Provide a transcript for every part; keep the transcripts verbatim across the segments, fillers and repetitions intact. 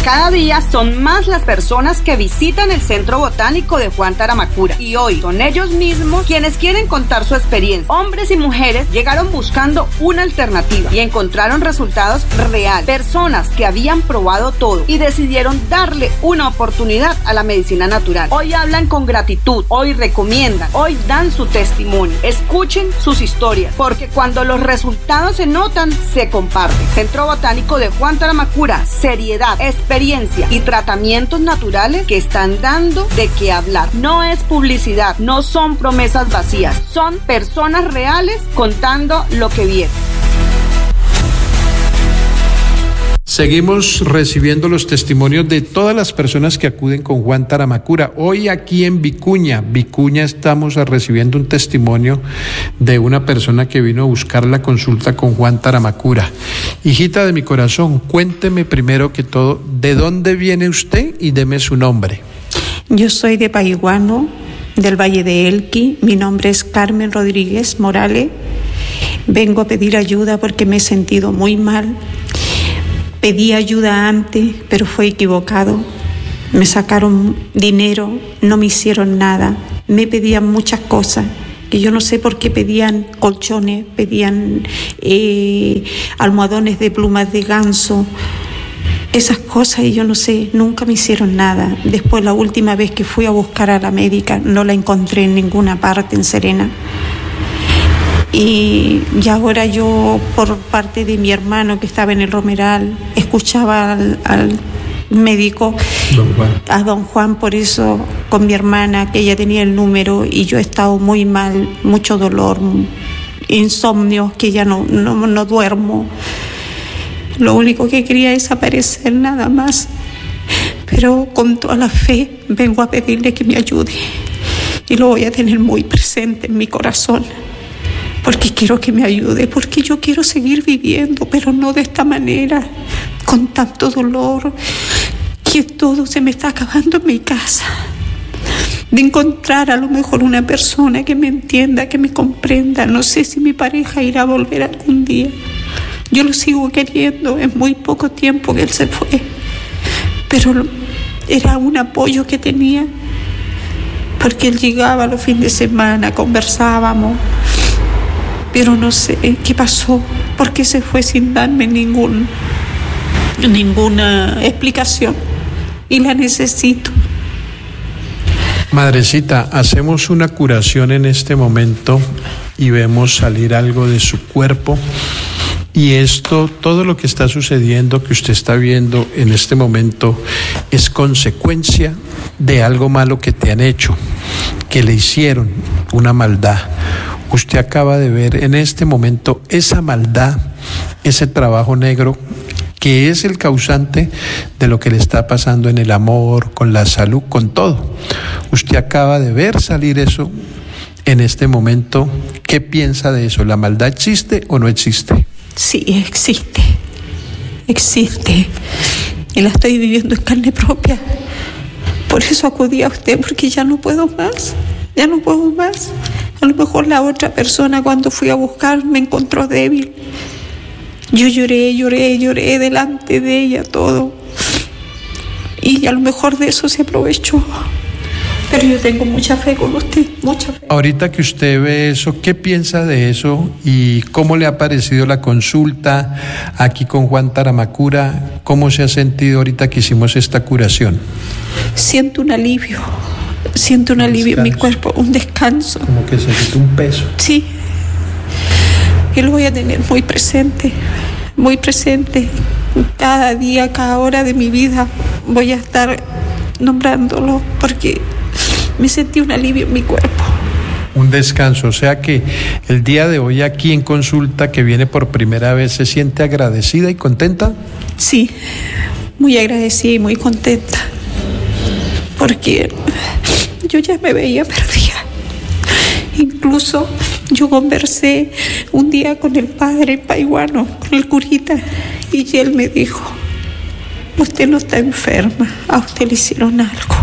Cada día son más las personas que visitan el Centro Botánico de Juan Taramacura y hoy son ellos mismos quienes quieren contar su experiencia. Hombres y mujeres llegaron buscando una alternativa y encontraron resultados reales. Personas que habían probado todo y decidieron darle una oportunidad a la medicina natural. Hoy hablan con gratitud, hoy recomiendan, hoy dan su testimonio. Escuchen sus historias, porque cuando los resultados se notan, se comparten. Centro Botánico de Juan Taramacura, seriedad, experiencia y tratamientos naturales que están dando de qué hablar. No es publicidad, no son promesas vacías, son personas reales contando lo que vieron. Seguimos recibiendo los testimonios de todas las personas que acuden con Juan Taramacura. Hoy aquí en Vicuña, Vicuña estamos recibiendo un testimonio de una persona que vino a buscar la consulta con Juan Taramacura. Hijita de mi corazón, cuénteme primero que todo, ¿de dónde viene usted? Y deme su nombre. Yo soy de Paiguano, del Valle de Elqui. Mi nombre es Carmen Rodríguez Morales. Vengo a pedir ayuda porque me he sentido muy mal. Pedí ayuda antes, pero fue equivocado. Me sacaron dinero, no me hicieron nada. Me pedían muchas cosas, que yo no sé por qué pedían colchones, pedían eh, almohadones de plumas de ganso, esas cosas, y yo no sé, nunca me hicieron nada. Después, la última vez que fui a buscar a la médica, no la encontré en ninguna parte en Serena. Y, y ahora yo, por parte de mi hermano que estaba en el Romeral, escuchaba al, al médico, don Juan. a don Juan, por eso con mi hermana, que ella tenía el número, y yo he estado muy mal, mucho dolor, insomnio, que ya no, no, no duermo. Lo único que quería es desaparecer, nada más. Pero con toda la fe vengo a pedirle que me ayude, y lo voy a tener muy presente en mi corazón. Porque quiero que me ayude, porque yo quiero seguir viviendo, pero no de esta manera, con tanto dolor, que todo se me está acabando en mi casa. De encontrar a lo mejor una persona que me entienda, que me comprenda. No sé si mi pareja irá a volver algún día. Yo lo sigo queriendo, es muy poco tiempo que él se fue, pero era un apoyo que tenía, porque él llegaba los fines de semana, conversábamos. Pero no sé qué pasó, por qué se fue sin darme ningún, ninguna explicación, y la necesito. Madrecita, hacemos una curación en este momento y vemos salir algo de su cuerpo, y esto, todo lo que está sucediendo, que usted está viendo en este momento, es consecuencia de algo malo que te han hecho, que le hicieron una maldad. Usted acaba de ver en este momento esa maldad, ese trabajo negro, que es el causante de lo que le está pasando en el amor, con la salud, con todo. Usted acaba de ver salir eso en este momento. ¿Qué piensa de eso? ¿La maldad existe o no existe? Sí, existe. Existe. Y la estoy viviendo en carne propia. Por eso acudí a usted, porque ya no puedo más. Ya no puedo más. A lo mejor la otra persona, cuando fui a buscar, me encontró débil. Yo lloré, lloré, lloré delante de ella todo. Y a lo mejor de eso se aprovechó. Pero yo tengo mucha fe con usted, mucha fe. Ahorita que usted ve eso, ¿qué piensa de eso? ¿Y cómo le ha parecido la consulta aquí con Juan Taramacura? ¿Cómo se ha sentido ahorita que hicimos esta curación? Siento un alivio. Siento un, un alivio descanso. En mi cuerpo, un descanso. Como que se quita un peso. Sí. Y lo voy a tener muy presente, muy presente. Cada día, cada hora de mi vida voy a estar nombrándolo, porque me sentí un alivio en mi cuerpo. Un descanso, o sea que el día de hoy aquí en consulta, que viene por primera vez, ¿se siente agradecida y contenta? Sí, muy agradecida y muy contenta, porque yo ya me veía perdida. Incluso yo conversé un día con el padre paiguano, con el curita, y él me dijo: usted no está enferma, a usted le hicieron algo.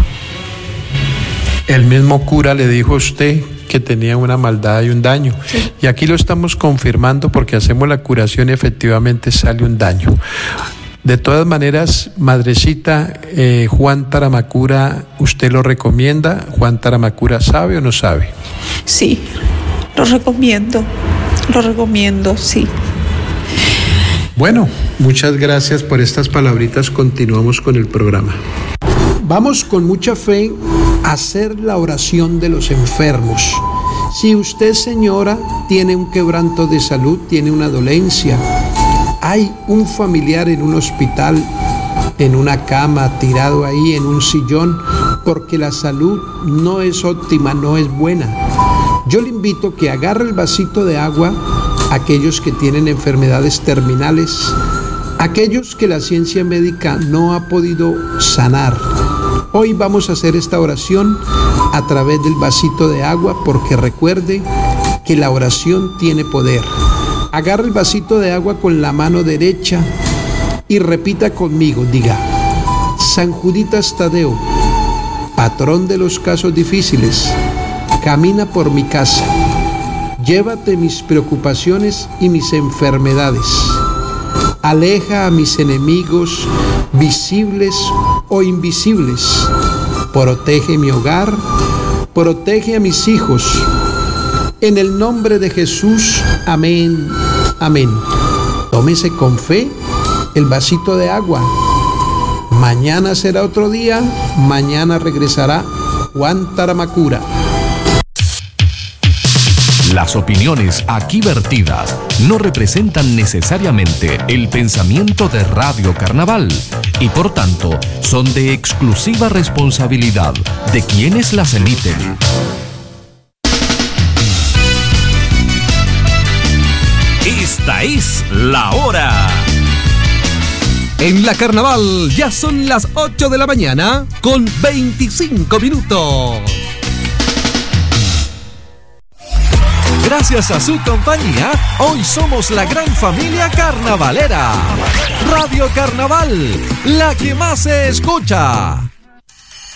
El mismo cura le dijo a usted que tenía una maldad y un daño. Sí. Y aquí lo estamos confirmando, porque hacemos la curación y efectivamente sale un daño. De todas maneras, madrecita, eh, Juan Taramacura, ¿usted lo recomienda? ¿Juan Taramacura sabe o no sabe? Sí, lo recomiendo, lo recomiendo, sí. Bueno, muchas gracias por estas palabritas. Continuamos con el programa. Vamos con mucha fe a hacer la oración de los enfermos. Si usted, señora, tiene un quebranto de salud, tiene una dolencia, hay un familiar en un hospital, en una cama, tirado ahí en un sillón, porque la salud no es óptima, no es buena, yo le invito que agarre el vasito de agua, aquellos que tienen enfermedades terminales, aquellos que la ciencia médica no ha podido sanar. Hoy vamos a hacer esta oración a través del vasito de agua, porque recuerde que la oración tiene poder. Agarra el vasito de agua con la mano derecha y repita conmigo, diga: San Juditas Tadeo, patrón de los casos difíciles, camina por mi casa, llévate mis preocupaciones y mis enfermedades, aleja a mis enemigos visibles o invisibles, protege mi hogar, protege a mis hijos, en el nombre de Jesús, amén, amén. Tómese con fe el vasito de agua. Mañana será otro día, mañana regresará Juan Taramacura. Las opiniones aquí vertidas no representan necesariamente el pensamiento de Radio Carnaval y por tanto son de exclusiva responsabilidad de quienes las emiten. Esta es la hora. En la Carnaval ya son las ocho de la mañana con veinticinco minutos. Gracias a su compañía, hoy somos la gran familia carnavalera. Radio Carnaval, la que más se escucha.